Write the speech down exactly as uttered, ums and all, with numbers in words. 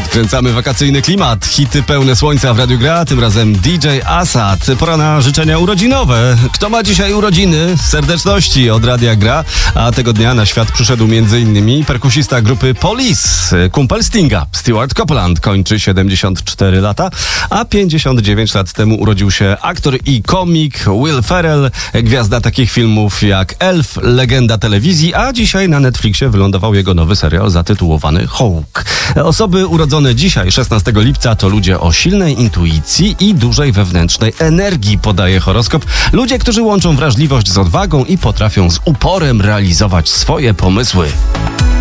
Wkręcamy wakacyjny klimat. Hity pełne słońca w Radiu Gra, tym razem D J Assad. Pora na życzenia urodzinowe. Kto ma dzisiaj urodziny? Serdeczności od Radia Gra. A tego dnia na świat przyszedł m.in. perkusista grupy Police, kumpel Stinga. Stewart Copeland kończy siedemdziesiąt cztery lata, a pięćdziesiąt dziewięć lat temu urodził się aktor i komik Will Ferrell, gwiazda takich filmów jak Elf, legenda telewizji, a dzisiaj na Netflixie wylądował jego nowy serial zatytułowany Hawk. Osoby urodzone dzisiaj, szesnastego lipca, to ludzie o silnej intuicji i dużej wewnętrznej energii, podaje horoskop. Ludzie, którzy łączą wrażliwość z odwagą i potrafią z uporem realizować swoje pomysły.